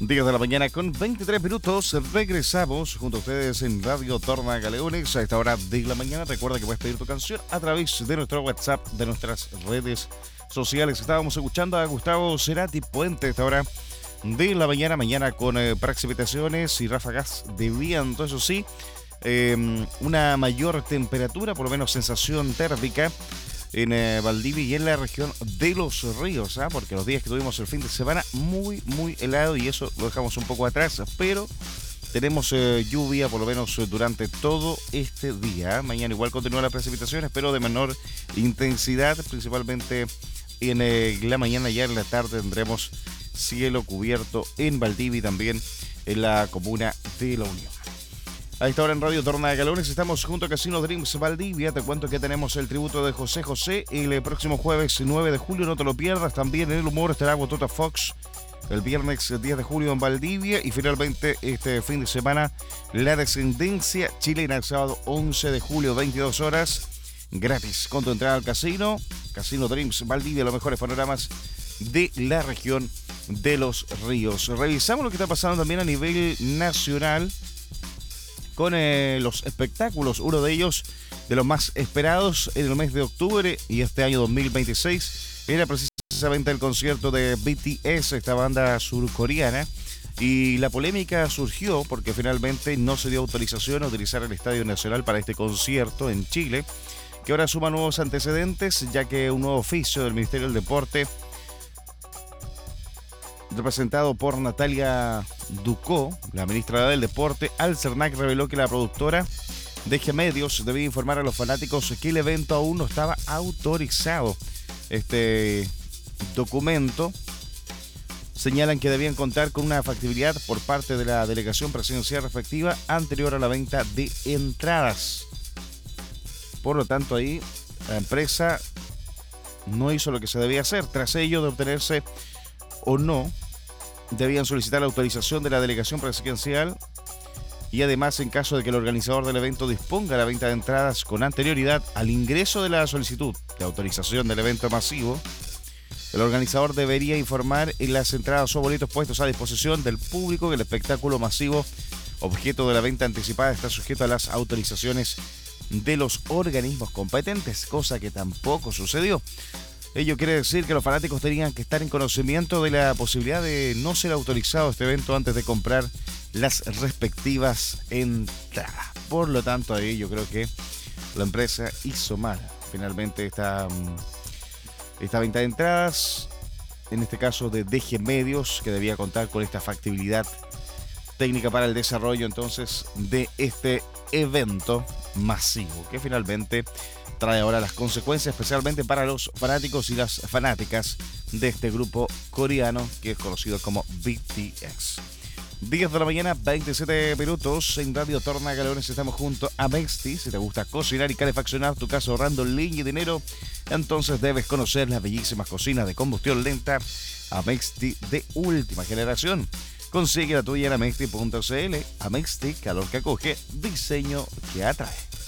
10 de la mañana con 23 minutos. Regresamos junto a ustedes en Radio Torna Galeones. A esta hora de la mañana, recuerda que puedes pedir tu canción a través de nuestro WhatsApp, de nuestras redes sociales. Estábamos escuchando a Gustavo Cerati Puente a esta hora de la mañana con precipitaciones y ráfagas de viento, eso sí, una mayor temperatura, por lo menos sensación térmica en Valdivia y en la región de Los Ríos, porque los días que tuvimos el fin de semana muy helado y eso lo dejamos un poco atrás, pero tenemos lluvia por lo menos durante todo este día. Mañana igual continúan las precipitaciones, pero de menor intensidad, principalmente en la mañana. Ya en la tarde tendremos cielo cubierto en Valdivia y también en la comuna de La Unión. A esta hora en Radio Torna de Galeones estamos junto a Casino Dreams Valdivia. Te cuento que tenemos el tributo de José José el próximo jueves 9 de julio, no te lo pierdas. También en el humor estará Botota Fox el viernes 10 de julio en Valdivia. Y finalmente este fin de semana La Descendencia chilena el sábado 11 de julio, 22 horas, gratis con tu entrada al casino. Casino Dreams Valdivia, los mejores panoramas de la región de Los Ríos. Revisamos lo que está pasando también a nivel nacional con los espectáculos. Uno de ellos, de los más esperados en el mes de octubre y este año 2026, era precisamente el concierto de BTS, esta banda surcoreana. Y la polémica surgió porque finalmente no se dio autorización a utilizar el Estadio Nacional para este concierto en Chile, que ahora suma nuevos antecedentes, ya que un nuevo oficio del Ministerio del Deporte, representado por Natalia Ducó, la ministra del Deporte, al CERNAC, reveló que la productora DG Medios debía informar a los fanáticos que el evento aún no estaba autorizado. Este documento señalan que debían contar con una factibilidad por parte de la delegación presidencial respectiva anterior a la venta de entradas. Por lo tanto, ahí la empresa no hizo lo que se debía hacer. Tras ello, de obtenerse o no, debían solicitar la autorización de la delegación presidencial y además, en caso de que el organizador del evento disponga la venta de entradas con anterioridad al ingreso de la solicitud de autorización del evento masivo, el organizador debería informar en las entradas o boletos puestos a disposición del público que el espectáculo masivo objeto de la venta anticipada está sujeto a las autorizaciones de los organismos competentes, cosa que tampoco sucedió. Ello quiere decir que los fanáticos tenían que estar en conocimiento de la posibilidad de no ser autorizado este evento antes de comprar las respectivas entradas. Por lo tanto, ahí yo creo que la empresa hizo mal. Finalmente esta venta de entradas, en este caso de DG Medios, que debía contar con esta factibilidad técnica para el desarrollo entonces de este evento masivo, que finalmente trae ahora las consecuencias, especialmente para los fanáticos y las fanáticas de este grupo coreano que es conocido como BTS. 10 de la mañana, 27 minutos, en Radio Torna Galeones estamos junto a Mexti. Si te gusta cocinar y calefaccionar tu casa ahorrando leña y dinero, entonces debes conocer las bellísimas cocinas de combustión lenta Amexti de última generación. Consigue la tuya en amexti.cl. Amexti, calor que acoge, diseño que atrae.